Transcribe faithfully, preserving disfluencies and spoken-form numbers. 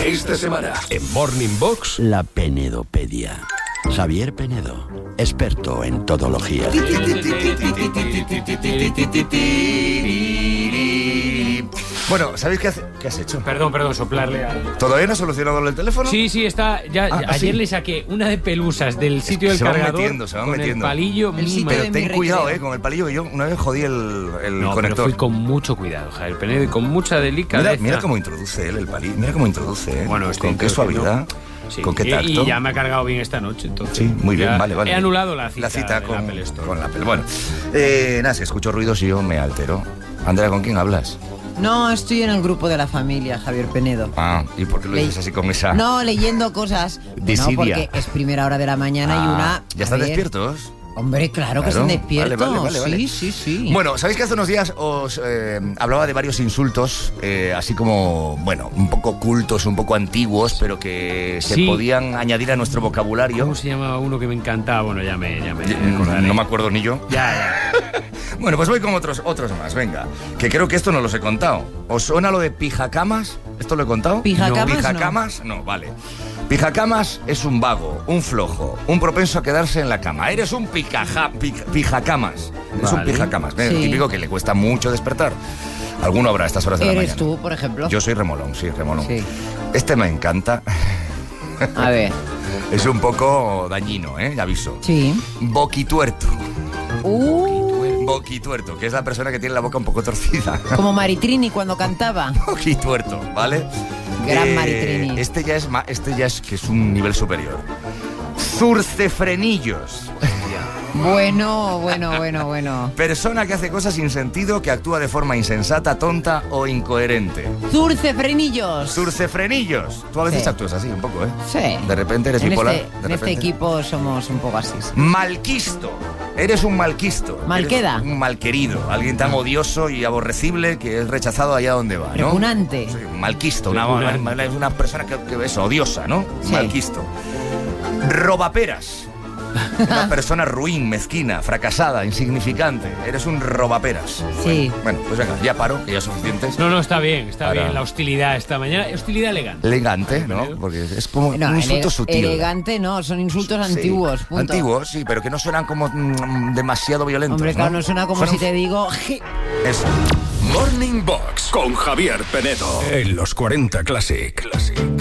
Esta semana, en Morning Box, la penedopedia. Javier Penedo, experto en todología. Bueno, ¿sabéis qué, hace? ¿Qué has hecho? Perdón, perdón, soplarle a... ¿Todavía no has solucionado el teléfono? Sí, sí, está... Ya, Ah, ayer ¿sí? le saqué una de pelusas del sitio del Se van cargador metiendo, se van con metiendo. el palillo. El muy sitio mal. de Pero mi ten cuidado, recreo. eh, con el palillo que yo una vez jodí el, el No, pero conector. fui con mucho cuidado, Javier Penedo, y con mucha Mira, delicadeza. mira cómo introduce él el palillo, mira cómo introduce, eh. Bueno, este con qué creo que suavidad, no. Sí, con qué y- tacto. Y ya me ha cargado bien esta noche, entonces. Sí, muy bien, ya vale, vale. He anulado la cita, La cita del con, Apple Store. con la Apple. Bueno, eh, nada, si escucho ruidos y yo me altero. Andrea, ¿con quién hablas? No, estoy en el grupo de la familia, Javier Penedo. Ah, ¿y por qué lo Le- dices así con esa...? No, leyendo cosas. No, Desidia. porque es primera hora de la mañana y Ah, una... ¿ya a están ver, despiertos? Hombre, claro que Claro, están despiertos. vale, vale, vale, vale. Sí, sí, sí. Bueno, ¿sabéis que hace unos días os eh, hablaba de varios insultos, eh, así como, bueno, un poco cultos, un poco antiguos, pero que se Sí. podían añadir a nuestro vocabulario? ¿Cómo se llamaba uno que me encantaba? Bueno, ya me, ya me Mm, acordaré. No me acuerdo ni yo. Ya, ya. Bueno, pues voy con otros, otros más, venga. Que creo que esto no los he contado. ¿Os suena lo de pijacamas? ¿Esto lo he contado? Pijacamas, No. no. ¿Pijacamas? No, vale. Pijacamas es un vago, un flojo, un propenso a quedarse en la cama. Eres un picaja, pij- pijacamas. Es un Vale. pijacamas. ¿Ves? El Sí. típico que le cuesta mucho despertar. Alguno habrá a estas horas de la Eres mañana. tú, por ejemplo. Yo soy remolón, sí, remolón. Sí. Este me encanta. A ver. Es un poco dañino, ¿eh? Ya aviso. Sí. Boquituerto. Uh, Boquituerto, que es la persona que tiene la boca un poco torcida. como Maritrini cuando cantaba. Boquituerto, ¿vale? Gran Maritrini. Este ya es ma- este ya es que es un nivel superior. Zurcefrenillos. Bueno, bueno, bueno, bueno. Persona que hace cosas sin sentido, que actúa de forma insensata, tonta o incoherente. Zurce Frenillos. Zurcefrenillos. Tú a veces Sí. actúas así un poco, ¿eh? Sí. De repente eres en bipolar. Este, de en este repente- equipo somos un poco así. sí. Malquisto. Eres un malquisto. Malqueda. Eres un malquerido. Alguien tan odioso y aborrecible que es rechazado allá donde va, ¿no? Repugnante. Sí, un malquisto. Una, Repugnante. una- es una persona que, que es odiosa, ¿no? Sí. Malquisto. Robaperas. Una persona ruin, mezquina, fracasada, insignificante. Eres un robaperas. Sí. Bueno, pues venga, ya paro, que ya suficientes. No, no, está bien, está Ahora- bien la hostilidad esta mañana. Hostilidad elegante. Elegante, ¿no? Porque es como No, un insulto ele- sutil. elegante no, son insultos Sí. antiguos. Punto. Antiguos, sí, pero que no suenan como mm, demasiado violentos. Hombre, claro, no, ¿no? suena como Suenan- si te digo... Eso. Morning Box, con Javier Penedo, en los cuarenta Classic. Classic.